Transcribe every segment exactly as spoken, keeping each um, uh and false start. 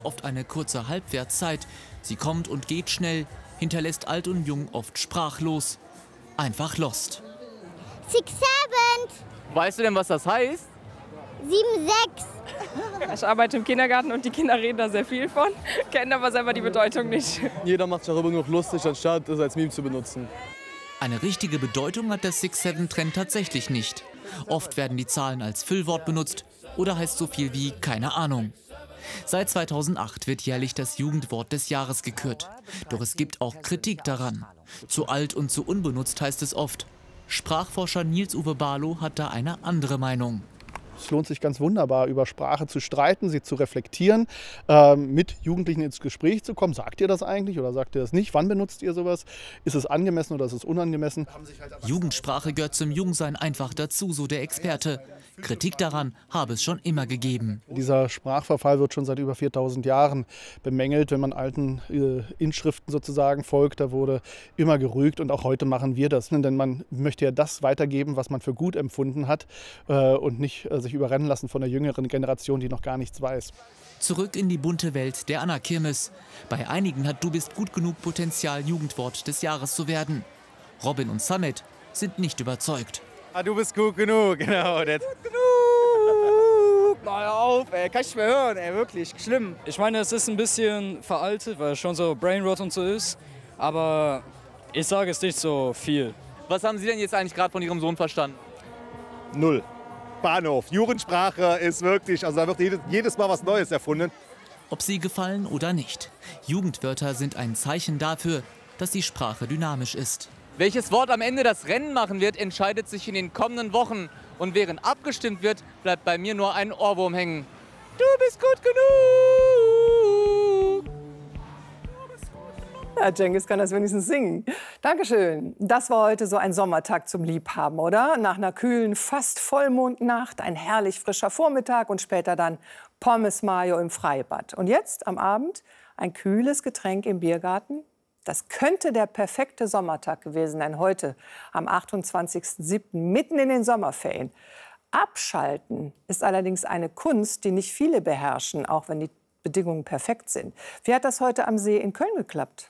Oft eine kurze Halbwertszeit. Sie kommt und geht schnell, hinterlässt alt und jung oft sprachlos. Einfach lost. Six, seven. Weißt du denn, was das heißt? Sieben, sechs. Ich arbeite im Kindergarten und die Kinder reden da sehr viel von, kennen aber selber die Bedeutung nicht. Jeder macht sich darüber nur noch lustig, anstatt es als Meme zu benutzen. Eine richtige Bedeutung hat der six seven Trend tatsächlich nicht. Oft werden die Zahlen als Füllwort benutzt oder heißt so viel wie keine Ahnung. Seit zweitausendacht wird jährlich das Jugendwort des Jahres gekürt. Doch es gibt auch Kritik daran. Zu alt und zu unbenutzt heißt es oft. Sprachforscher Nils-Uwe Barlow hat da eine andere Meinung. Es lohnt sich ganz wunderbar, über Sprache zu streiten, sie zu reflektieren, äh, mit Jugendlichen ins Gespräch zu kommen. Sagt ihr das eigentlich oder sagt ihr das nicht? Wann benutzt ihr sowas? Ist es angemessen oder ist es unangemessen? Jugendsprache gehört zum Jungsein einfach dazu, so der Experte. Kritik daran habe es schon immer gegeben. Dieser Sprachverfall wird schon seit über viertausend Jahren bemängelt, wenn man alten äh, Inschriften sozusagen folgt. Da wurde immer gerügt und auch heute machen wir das. Denn man möchte ja das weitergeben, was man für gut empfunden hat äh, und nicht äh, sich überrennen lassen von der jüngeren Generation, die noch gar nichts weiß. Zurück in die bunte Welt der Anna-Kirmes. Bei einigen hat Du bist gut genug Potenzial, Jugendwort des Jahres zu werden. Robin und Samet sind nicht überzeugt. Ah, du bist gut genug, genau. Das gut genug! Mal auf, ey, kann ich nicht mehr hören, ey, wirklich, schlimm. Ich meine, es ist ein bisschen veraltet, weil es schon so Brainrot und so ist. Aber ich sage es nicht so viel. Was haben Sie denn jetzt eigentlich gerade von Ihrem Sohn verstanden? Null. Bahnhof. Jugendsprache ist wirklich, also da wird jedes, jedes Mal was Neues erfunden. Ob sie gefallen oder nicht. Jugendwörter sind ein Zeichen dafür, dass die Sprache dynamisch ist. Welches Wort am Ende das Rennen machen wird, entscheidet sich in den kommenden Wochen. Und während abgestimmt wird, bleibt bei mir nur ein Ohrwurm hängen. Du bist gut genug! Ja, Cengiz kann das wenigstens singen. Dankeschön. Das war heute so ein Sommertag zum Liebhaben, oder? Nach einer kühlen, fast Vollmondnacht, ein herrlich frischer Vormittag und später dann Pommes Mayo im Freibad. Und jetzt am Abend ein kühles Getränk im Biergarten. Das könnte der perfekte Sommertag gewesen sein, heute am achtundzwanzigsten siebten mitten in den Sommerferien. Abschalten ist allerdings eine Kunst, die nicht viele beherrschen, auch wenn die Bedingungen perfekt sind. Wie hat das heute am See in Köln geklappt?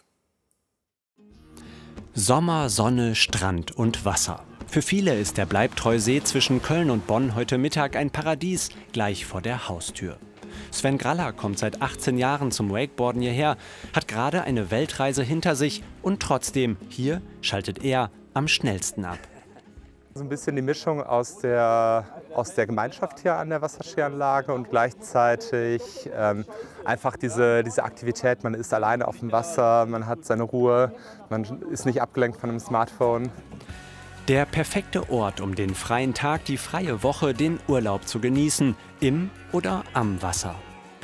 Sommer, Sonne, Strand und Wasser. Für viele ist der Bleibtreu-See zwischen Köln und Bonn heute Mittag ein Paradies gleich vor der Haustür. Sven Graller kommt seit achtzehn Jahren zum Wakeboarden hierher, hat gerade eine Weltreise hinter sich und trotzdem, hier schaltet er am schnellsten ab. So ein bisschen die Mischung aus der, aus der Gemeinschaft hier an der Wasserskianlage und gleichzeitig ähm, einfach diese, diese Aktivität. Man ist alleine auf dem Wasser, man hat seine Ruhe, man ist nicht abgelenkt von einem Smartphone. Der perfekte Ort, um den freien Tag, die freie Woche, den Urlaub zu genießen, im oder am Wasser.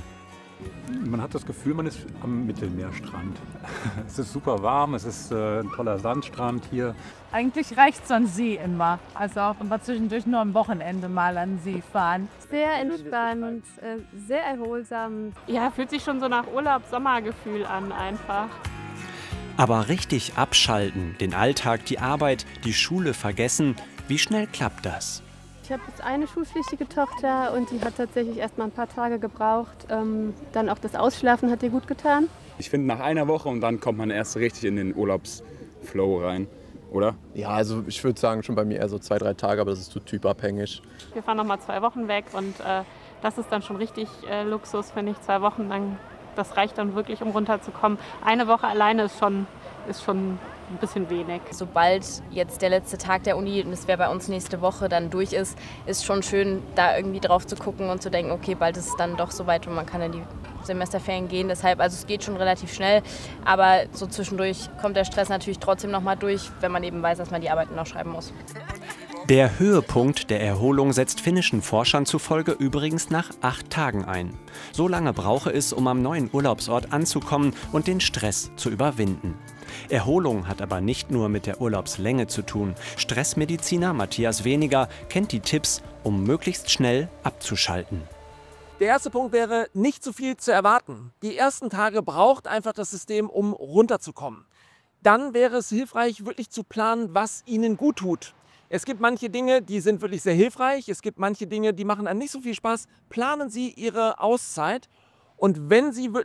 Man hat das Gefühl, man ist am Mittelmeerstrand. Es ist super warm, es ist äh, ein toller Sandstrand hier. Eigentlich reicht es an See immer. Also auch immer zwischendurch nur am Wochenende mal an See fahren. Sehr entspannt, äh, sehr erholsam. Ja, fühlt sich schon so nach Urlaub-Sommergefühl an einfach. Aber richtig abschalten, den Alltag, die Arbeit, die Schule vergessen, wie schnell klappt das? Ich habe jetzt eine schulpflichtige Tochter und die hat tatsächlich erst mal ein paar Tage gebraucht. Ähm, dann auch das Ausschlafen hat ihr gut getan. Ich finde, nach einer Woche und dann kommt man erst richtig in den Urlaubsflow rein, oder? Ja, also ich würde sagen schon bei mir eher so zwei, drei Tage, aber das ist so typabhängig. Wir fahren noch mal zwei Wochen weg und äh, das ist dann schon richtig äh, Luxus, finde ich. Zwei Wochen lang, das reicht dann wirklich, um runterzukommen. Eine Woche alleine ist schon, ist schon ein bisschen wenig. Sobald jetzt der letzte Tag der Uni, und das wäre bei uns nächste Woche, dann durch ist, ist schon schön, da irgendwie drauf zu gucken und zu denken, okay, bald ist es dann doch soweit und man kann in die Semesterferien gehen. Deshalb, also es geht schon relativ schnell, aber so zwischendurch kommt der Stress natürlich trotzdem noch mal durch, wenn man eben weiß, dass man die Arbeiten noch schreiben muss. Der Höhepunkt der Erholung setzt finnischen Forschern zufolge übrigens nach acht Tagen ein. So lange brauche es, um am neuen Urlaubsort anzukommen und den Stress zu überwinden. Erholung hat aber nicht nur mit der Urlaubslänge zu tun. Stressmediziner Matthias Weniger kennt die Tipps, um möglichst schnell abzuschalten. Der erste Punkt wäre, nicht zu viel zu erwarten. Die ersten Tage braucht einfach das System, um runterzukommen. Dann wäre es hilfreich, wirklich zu planen, was Ihnen gut tut. Es gibt manche Dinge, die sind wirklich sehr hilfreich. Es gibt manche Dinge, die machen einem nicht so viel Spaß. Planen Sie Ihre Auszeit. Und wenn Sie wirklich